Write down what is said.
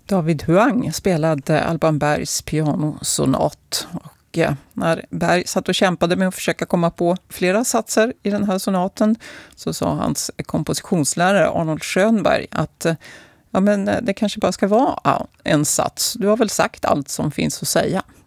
David Huang spelade Alban Bergs pianosonat. Och när Berg satt och kämpade med att försöka komma på flera satser i den här sonaten så sa hans kompositionslärare Arnold Schönberg att det kanske bara ska vara en sats. Du har väl sagt allt som finns att säga.